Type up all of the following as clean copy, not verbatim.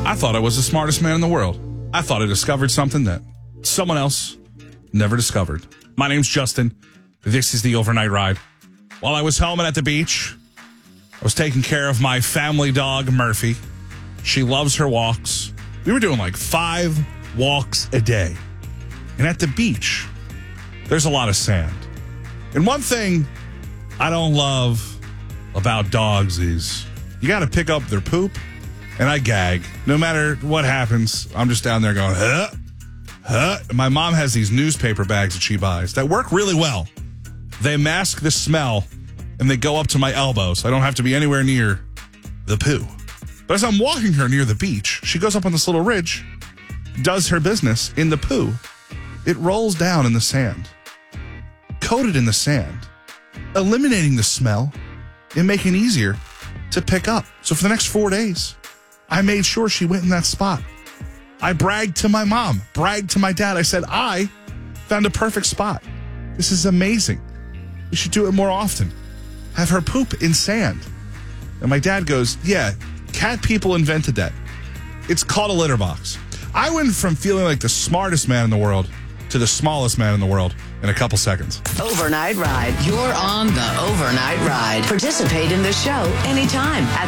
I thought I was the smartest man in the world. I thought I discovered something that someone else never discovered. My name's Justin. This is the Overnight Ride. While I was home and at the beach, I was taking care of my family dog, Murphy. She loves her walks. We were doing like 5 walks a day. And at the beach, there's a lot of sand. And one thing I don't love about dogs is you got to pick up their poop, and I gag. No matter what happens, I'm just down there going, huh, huh. My mom has these newspaper bags that she buys that work really well. They mask the smell, and they go up to my elbows. I don't have to be anywhere near the poo. But as I'm walking her near the beach, she goes up on this little ridge, does her business in the poo. It rolls down in the sand, coated in the sand, eliminating the smell and making it easier to pick up. So for the next 4 days, I made sure she went in that spot. I bragged to my mom, bragged to my dad. I said, I found a perfect spot. This is amazing. We should do it more often. Have her poop in sand. And my dad goes, yeah, cat people invented that. It's called a litter box. I went from feeling like the smartest man in the world to the smallest man in the world in a couple seconds. Overnight Ride. You're on the Overnight Ride. Participate in the show anytime at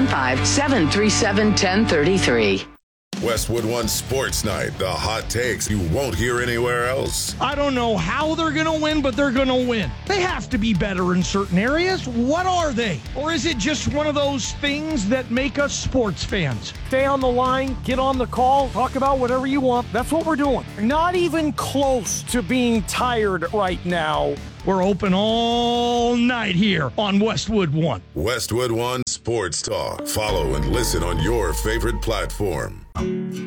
615-737-1033. Westwood One Sports Night. The hot takes you won't hear anywhere else. I don't know how they're going to win, but they're going to win. They have to be better in certain areas. What are they? Or is it just one of those things that make us sports fans? Stay on the line, get on the call, talk about whatever you want. That's what we're doing. Not even close to being tired right now. We're open all night here on Westwood One. Westwood One Sports Talk. Follow and listen on your favorite platform.